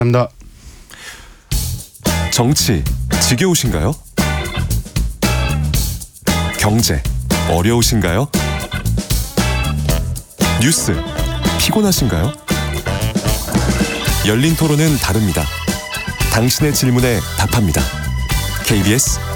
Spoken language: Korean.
감사합니다. 정치 지겨우신가요? 경제 어려우신가요? 뉴스 피곤하신가요? 열린 토론은 다릅니다. 당신의 질문에 답합니다. KBS